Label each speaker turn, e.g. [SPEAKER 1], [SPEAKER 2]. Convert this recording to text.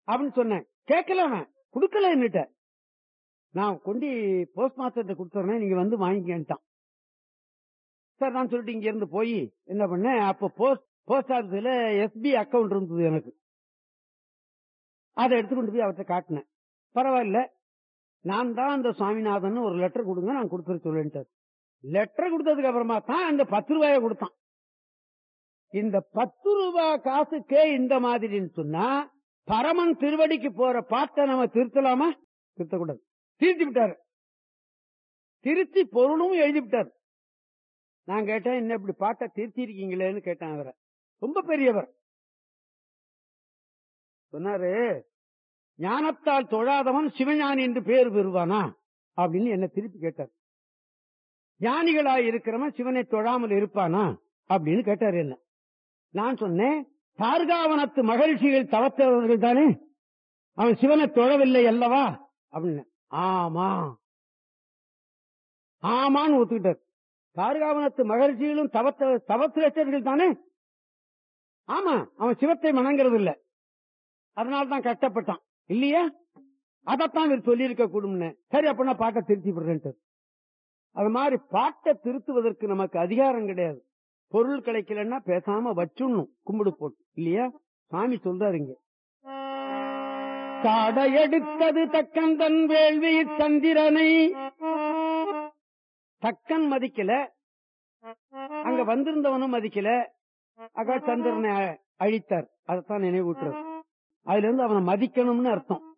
[SPEAKER 1] அப்படின்னு சொன்னேன். கேட்கல, அவன் குடுக்கல என்னட்ட. நான் கொண்டு போஸ்ட் மாஸ்டர் கொடுத்துறேன், நீங்க வந்து வாங்கிக்கிட்டான். சார் நான் சொல்லிட்டு இங்க இருந்து போய் என்ன பண்ணேன், அப்ப போஸ்ட் ஆபீஸ்ல எஸ்பி அக்கவுண்ட் இருந்தது எனக்கு. அதை எடுத்துக்கொண்டு போய் அவர்கிட்ட காட்டினேன். பரவாயில்ல, நான் தான் அந்த சுவாமிநாதன் ஒரு லெட்டர் கொடுங்க, நான் கொடுத்துட சொல்லிட்டார். லெட்டர் கொடுத்ததுக்கு அப்புறமா தான் அந்த 10 ரூபாயை கொடுத்தான். இந்த 10 ரூபாய் காசுக்கே இந்த மாதிரின்னு சொன்னா பரமன் திருவடிக்கு போற பாட்டை நம்ம திருத்தலாமா? திருத்தக்கூடாது. திருத்தி விட்டாரு. திருத்தி பொருளும் எழுதி விட்டாரு. நான் கேட்டேன், என்ன இப்படி பாட்டை திருத்தி இருக்கீங்களேன்னு கேட்டேன். அவரை ரொம்ப பெரியவர் சொன்னாரு, ஞானத்தால் தொழாதவன் சிவஞானி என்று பேர் பெறுவானா அப்படின்னு என்ன திருப்பி கேட்டார். ஞானிகளாய் இருக்கிறவன் சிவனை தொழாமல் இருப்பானா அப்படின்னு கேட்டார். என்ன நான் சொன்னேன், தார்காவனத்து மகிழ்ச்சிகள் தவத்தவர்கள் தானே, அவன் சிவனை தொழவில்லை அல்லவா அப்படின்னு. ஆமா ஆமான்னு ஒத்துக்கிட்டார். தார்காவனத்து மகிழ்ச்சிகளும் தவத்திரர்கள் தானே. ஆமா, அவன் சிவத்தை மணங்கிறது இல்ல, அதனால்தான் கஷ்டப்பட்டான் இல்லையா? அதத்தான் இவர் சொல்லி இருக்க கூடும்னு. சரி, அப்படின்னா பாட்டை திருத்தி விடுறேன்ட்டு. அது மாதிரி பாட்டை திருத்துவதற்கு நமக்கு அதிகாரம் கிடையாது. பொருள் கிடைக்கலன்னா பேசாம வச்சுடணும், கும்பிடு போட்டு இல்லையா? சாமி சொல்றாருங்க, தடையெடுத்தது தக்கன் தன் வேள்வி சந்திரனை. தக்கன் மதிக்கல, அங்க வந்திருந்தவனும் மதிக்கல, சந்திரனை அழித்தார். அதைத்தான் நினைவூட்டுறது. அதுல இருந்து அவனை மதிக்கணும்னு அர்த்தம்.